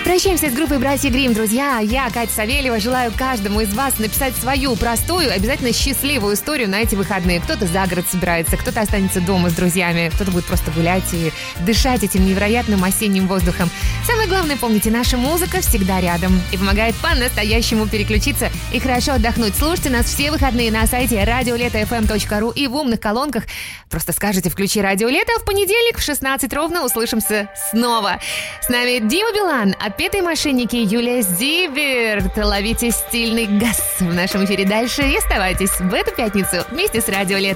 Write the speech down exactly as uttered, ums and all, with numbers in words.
Прощаемся с группой «Братья Гримм», друзья. Я, Катя Савельева, желаю каждому из вас написать свою простую, обязательно счастливую историю на эти выходные. Кто-то за город собирается, кто-то останется дома с друзьями, кто-то будет просто гулять и дышать этим невероятным осенним воздухом. Самое главное, помните, наша музыка всегда рядом и помогает по-настоящему переключиться и хорошо отдохнуть. Слушайте нас все выходные на сайте радио лето эф эм точка ру и в умных колонках. Просто скажите «Включи радио лето», а в понедельник в шестнадцать ровно услышимся снова. С нами Дима Билан, «Отпетые мошенники», Юлия Зиверт. Ловите стильный газ в нашем эфире дальше и оставайтесь в эту пятницу вместе с радио лето.